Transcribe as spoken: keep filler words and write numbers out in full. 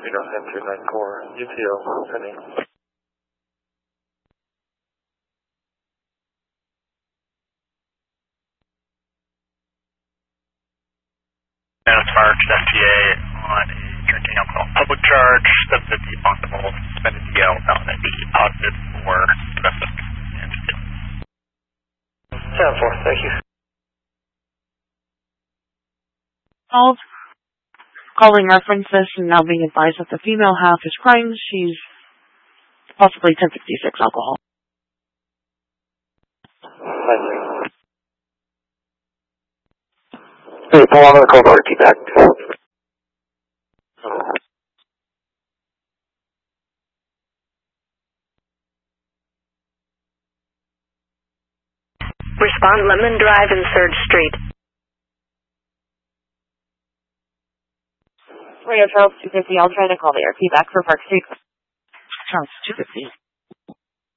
Zero ten two nine four, U T O, sending. Dennis March, F T A, on a drinking alcohol public charge, seven fifty possible, suspended D L, found to be positive for domestic and G T O. seven four, thank you. Called. Calling references and now being advised that the female half is crying. She's possibly ten fifty-six alcohol. five three. Hey, pull on the call bar, keep back. Respond Lemon Drive and third Street. Radio Charles two fifty, I'll try to call the R P back for Park Street. Charles two fifty.